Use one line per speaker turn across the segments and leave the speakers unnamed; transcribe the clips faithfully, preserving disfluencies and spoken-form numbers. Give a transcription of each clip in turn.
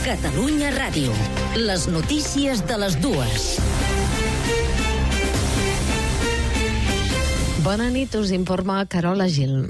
Catalunya Ràdio. Les notícies de les dues.
Bona nit, us informa Carola Gil.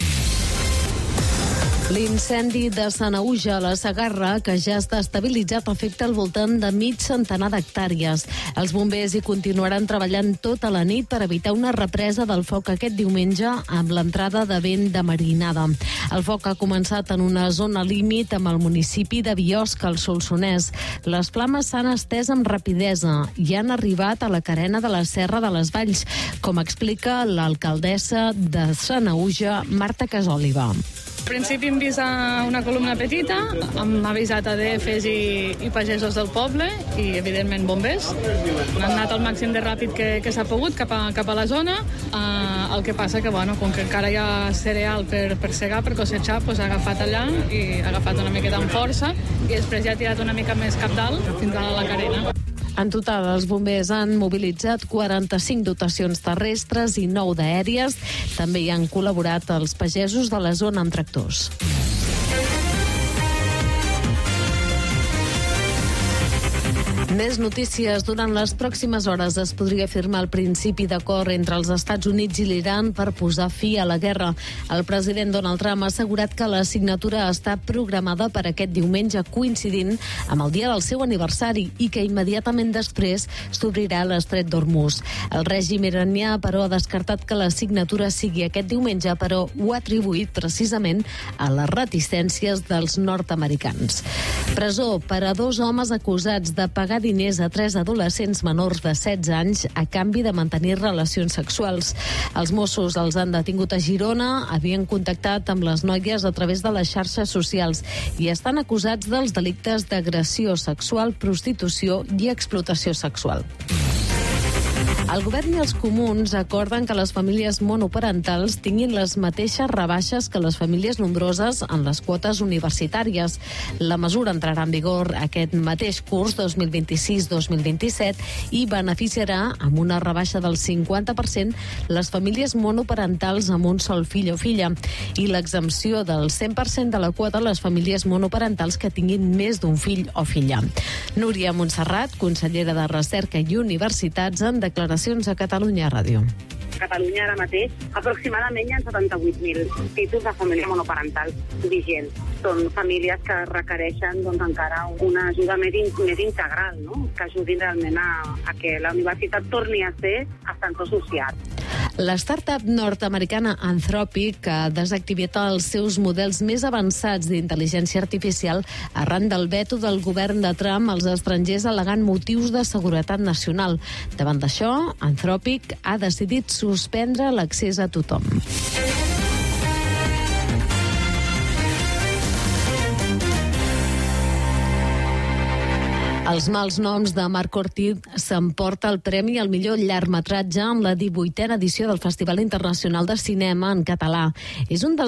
L'incendi de Sanaüja, a la Segarra, que ja està estabilitzat, afecta al voltant de mig centenar d'hectàrees. Els bombers hi continuaran treballant tota la nit per evitar una represa del foc aquest diumenge amb l'entrada de vent de marinada. El foc ha començat en una zona límit amb el municipi de Biosca, al Solsonès. Les flames s'han estès amb rapidesa i han arribat a la carena de la Serra de les Valls, com explica l'alcaldessa de Sanaüja, Marta Casòliva.
Al principi hem vist una columna petita, hem avisat a D Fs i, i pagesos del poble i, evidentment, bombers. Han anat al màxim de ràpid que, que s'ha pogut cap a, cap a la zona. Uh, el que passa que, bueno, com que encara hi ha cereal per, per segar, per cosetxar, doncs ha agafat allà i ha agafat una miqueta amb força i després ja ha tirat una mica més cap dalt fins a la carena.
En total, els bombers han mobilitzat quaranta-cinc dotacions terrestres i nou d'aèries. També hi han col·laborat els pagesos de la zona amb tractors. Més notícies. Durant les pròximes hores es podria firmar el principi d'acord entre els Estats Units i l'Iran per posar fi a la guerra. El president Donald Trump ha assegurat que la signatura està programada per aquest diumenge, coincidint amb el dia del seu aniversari, i que immediatament després s'obrirà l'estret d'Hormuz. El règim iranià, però, ha descartat que la signatura sigui aquest diumenge, però ho ha atribuït precisament a les reticències dels nord-americans. Presó per a dos homes acusats de pagar diners a tres adolescents menors de setze anys a canvi de mantenir relacions sexuals. Els Mossos els han detingut a Girona, havien contactat amb les noies a través de les xarxes socials i estan acusats dels delictes d'agressió sexual, prostitució i explotació sexual. El govern i els comuns acorden que les famílies monoparentals tinguin les mateixes rebaixes que les famílies nombroses en les quotes universitàries. La mesura entrarà en vigor aquest mateix curs dos mil vint-i-sis dos mil vint-i-set i beneficiarà amb una rebaixa del cinquanta per cent les famílies monoparentals amb un sol fill o filla i l'exempció del cent per cent de la quota a les famílies monoparentals que tinguin més d'un fill o filla. Núria Montserrat, consellera de Recerca i Universitats, en declaracions a Catalunya Ràdio.
A Catalunya ara mateix aproximadament hi ha setanta-vuit mil títols de família monoparental vigents. Són famílies que requereixen doncs, encara una ajuda més, in, més integral, no? Que ajudin realment a, a que la universitat torni a ser ascensor social.
La startup nord-americana Anthropic ha desactivat els seus models més avançats d'intel·ligència artificial arran del veto del govern de Trump als estrangers al·legant motius de seguretat nacional. Davant d'això, Anthropic ha decidit suspendre l'accés a tothom. Els mals noms de Marc Ortiz s'emporta el premi al millor llargmetratge en la divuitena edició del Festival Internacional de Cinema en Català. És un dels